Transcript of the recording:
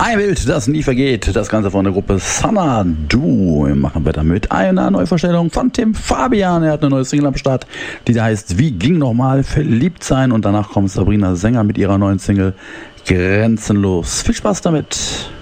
Ein Bild, das nie vergeht. Das Ganze von der Gruppe Xanadu. Wir machen weiter mit einer Neuvorstellung von Tim Fabian. Er hat eine neue Single am Start, die da heißt Wie ging nochmal verliebt sein. Und danach kommt Sabrina Sänger mit ihrer neuen Single Grenzenlos. Viel Spaß damit.